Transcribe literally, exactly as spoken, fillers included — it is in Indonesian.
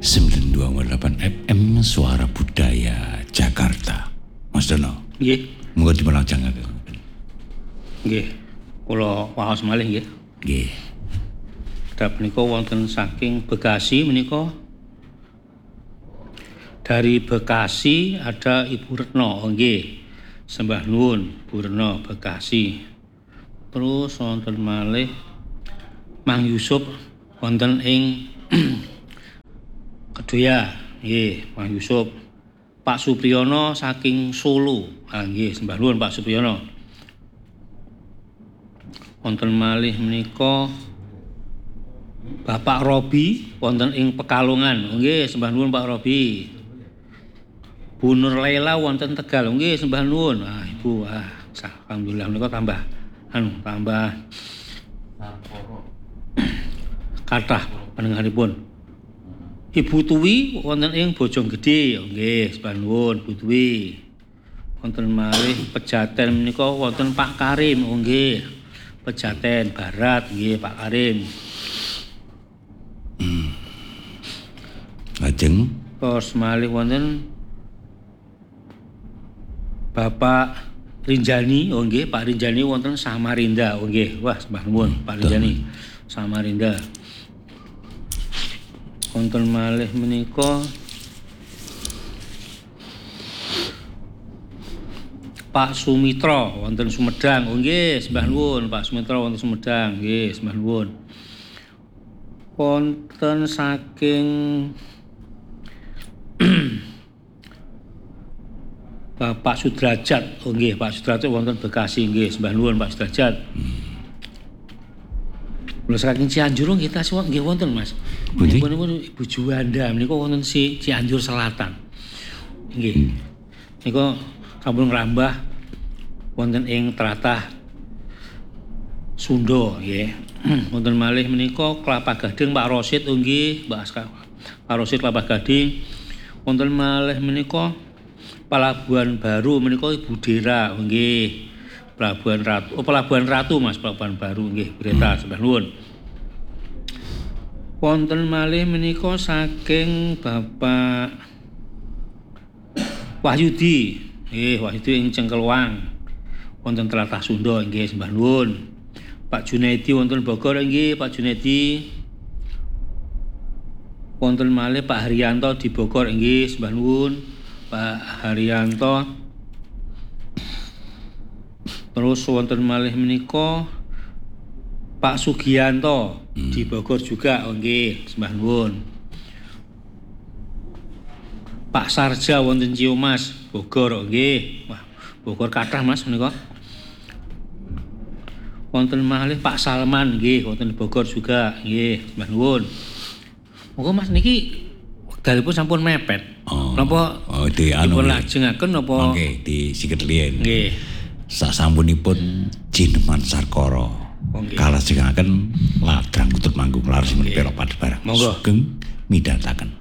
sembilan dua koma delapan F M Suara Budaya Jakarta. Mas Dono. Nggih. Monggo dipunlajengaken. Nggih. Kula waos malih nggih. Nggih. Dap menika wonten saking Bekasi menika. Dari Bekasi ada Ibu Retno, nggih. Sembah nuwun, Bu Retno Bekasi. Terus wonten malih Mang Yusuf wonten ing Kedoya, nggih, Mang Yusuf. Pak Supriyono saking Solo. Ah nggih, sembah nuwun Pak Supriyono. Wonten malih menika Bapak Robi wonten ing Pekalongan. Nggih, sembah nuwun Pak Robi. Bu Nur Laila wonten Tegal. Nggih, sembah nuwun. Ah, Ibu, ah, alhamdulillah menika tambah anu, tambah kathah panjenenganipun. Ibu Tuwi wonten ing Bojonggede. Nggih, sembah nuwun Bu Tuwi. Wonten malih Pejaten menika wonten Pak Karim. Nggih. Pejaten Barat, nggih Pak Karim. Hmm. Lajeng Terus malih wonten Bapak Rinjani, oh nggih Pak Rinjani wonten Samarinda. Oh nggih, wah sembah nuwun hmm, Pak Rinjani. Samarinda. Wonten malih menika Pak Sumitra wonten Sumedang. Oh nggih, sembah nuwun Pak Sumitra wonten Sumedang. Nggih, sembah nuwun. Wonten saking Bapak Sudrajat. Oh nggih, Pak Sudrajat wonten Bekasi. Nggih, sembah nuwun Pak Sudrajat. Lha saking Cianjur kita sih nggih wonten Mas. Nipun Ibu Juwanda menika wonten si Cianjur Selatan. Nggih. Nika sampun ngrambah wonten ing tlatah Sunda nggih. Wonten malih menika Kelapa Gading Pak Rosid nggih, Mbak Pak Rosid Kelapa Gading. Wonten malih menika Pelabuhan Baru menika Ibu Dera nggih. Pelabuhan Ratu. Oh, Pelabuhan Ratu Mas, Pelabuhan Baru nggih, Breta sembah nuwun. Wonten malih menika saking Bapak Wahyudi. Nggih, Wahyudi ing Cengkelwang. Wonten tlatah Sunda nggih, sembah nuwun. Pak Junaidi wonten Bogor nggih, Pak Junaidi. Wonten malih Pak Haryanto di Bogor nggih, sembah nuwun. Pak Haryanto. Terus wonten malih menika Pak Sugiyanto hmm. di Bogor juga, oh nggih, sembah nuwun. Pak Sarja wonten Ciumas, Bogor, oh nggih. Wah, Bogor kathah Mas menika. Wonten malih Pak Salman nggih, wonten Bogor juga, nggih, sembah nuwun. Monggo Mas niki wekdalipun sampun mepet. Oh, napa oh, di anu dipun lajengaken napa? Nggih, di siket liyen. Nggih. Sasampunipun Jineman Sarkara. Okay. Kalajengaken ladrang kutut manggung laras men pero padebarang. Monggo Sugeng midhataken.